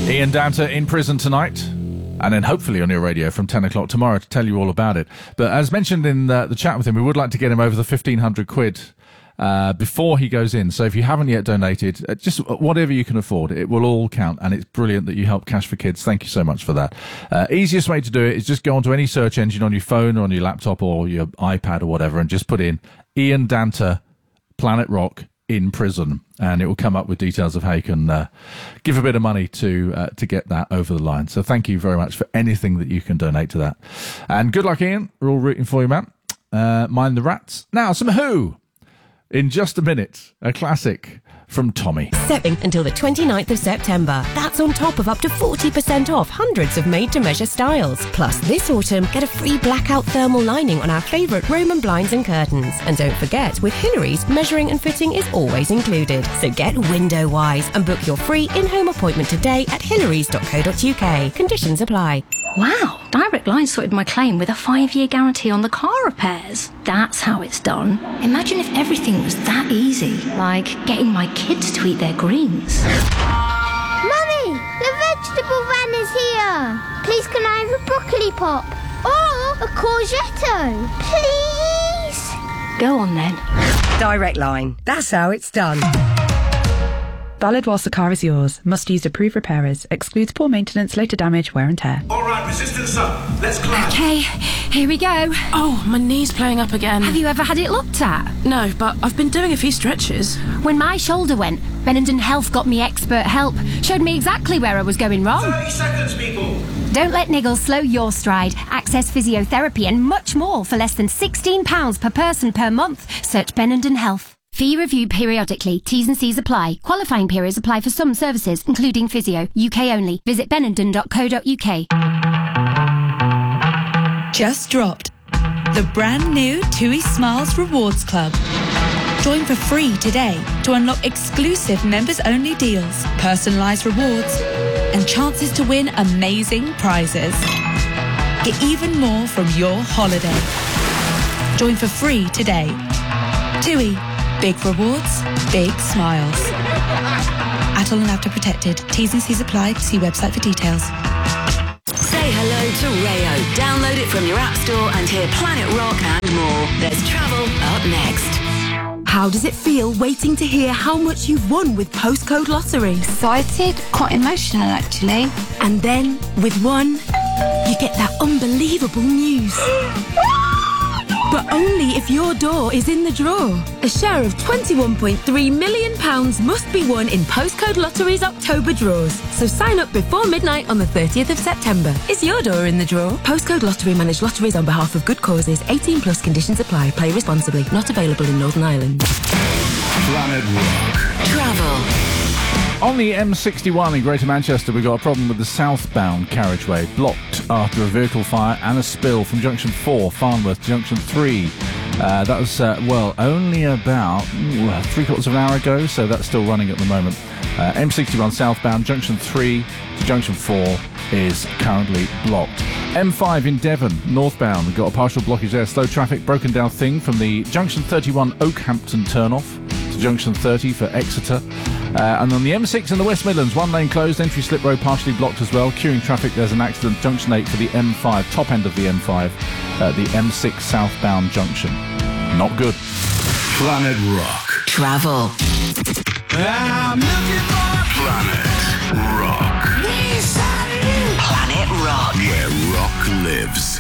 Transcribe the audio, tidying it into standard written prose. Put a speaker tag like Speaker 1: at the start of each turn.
Speaker 1: Ian Danter in prison tonight, and then hopefully on your radio from 10 o'clock tomorrow to tell you all about it. But as mentioned in the chat with him, we would like to get him over the 1,500 quid before he goes in. So if you haven't yet donated, just whatever you can afford, it will all count. And it's brilliant that you help Cash for Kids. Thank you so much for that. Easiest way to do it is just go onto any search engine on your phone or on your laptop or your iPad or whatever and just put in Ian Danter, Planet Rock, in prison, and it will come up with details of how you can give a bit of money to get that over the line. So thank you very much for anything that you can donate to that. And good luck, Ian. We're all rooting for you, man. Mind the rats. Now, some Who. In just a minute, a classic from Tommy.
Speaker 2: Until the 29th of September. That's on top of up to 40% off hundreds of made-to-measure styles. Plus, this autumn, get a free blackout thermal lining on our favourite Roman blinds and curtains. And don't forget, with Hillary's, measuring and fitting is always included. So get window-wise and book your free in-home appointment today at hillarys.co.uk. Conditions apply.
Speaker 3: Wow, Direct Line sorted my claim with a 5-year guarantee on the car repairs. That's how it's done. Imagine if everything was that easy, like getting my kids to eat their greens.
Speaker 4: Mummy, the vegetable van is here. Please can I have a broccoli pop? Or a courgette? Please?
Speaker 3: Go on then.
Speaker 5: Direct Line. That's how it's done.
Speaker 6: Valid whilst the car is yours. Must use approved repairers. Excludes poor maintenance, later damage, wear and tear.
Speaker 7: All right, resistance up. Let's climb.
Speaker 8: Okay, here we go.
Speaker 9: Oh, my knee's playing up again.
Speaker 8: Have you ever had it looked at?
Speaker 9: No, but I've been doing a few stretches.
Speaker 8: When my shoulder went, Benenden Health got me expert help. Showed me exactly where I was going wrong.
Speaker 7: 30 seconds, people.
Speaker 8: Don't let niggles slow your stride. Access physiotherapy and much more for less than £16 per person per month. Search Benenden Health. Fee reviewed periodically. T's and C's apply. Qualifying periods apply for some services, including physio. UK only. Visit benenden.co.uk.
Speaker 10: Just dropped. The brand new TUI Smiles Rewards Club. Join for free today to unlock exclusive members-only deals, personalised rewards, and chances to win amazing prizes. Get even more from your holiday. Join for free today. TUI. Big rewards, big smiles. Atoll and Apta protected. T's and C's apply. See website for details.
Speaker 11: Say hello to Rayo. Download it from your app store and hear Planet Rock and more. There's travel up next.
Speaker 2: How does it feel waiting to hear how much you've won with Postcode Lottery?
Speaker 12: Excited, quite emotional actually.
Speaker 2: And then, with one, you get that unbelievable news. But only if your door is in the draw. A share of £21.3 million must be won in Postcode Lottery's October draws. So sign up before midnight on the 30th of September. Is your door in the draw? Postcode Lottery manage lotteries on behalf of good causes. 18 plus conditions apply. Play responsibly. Not available in Northern Ireland.
Speaker 1: Planet Rock.
Speaker 11: Travel.
Speaker 1: On the M61 in Greater Manchester, we got a problem with the southbound carriageway, blocked after a vehicle fire and a spill from Junction 4, Farnworth, to Junction 3. That was, only about 3/4 of an hour ago, so that's still running at the moment. M61 southbound, Junction 3 to Junction 4 is currently blocked. M5 in Devon, northbound, we've got a partial blockage there. Slow traffic, broken down thing from the Junction 31 Oakhampton turnoff to Junction 30 for Exeter. And on the M6 in the West Midlands, one lane closed, entry slip road partially blocked as well. Queuing traffic, there's an accident. Junction 8 for the M5, top end of the M5, the M6 southbound junction. Not good.
Speaker 11: Planet Rock. Travel.
Speaker 7: I'm looking for
Speaker 11: Planet Rock. Planet Rock.
Speaker 7: where rock lives.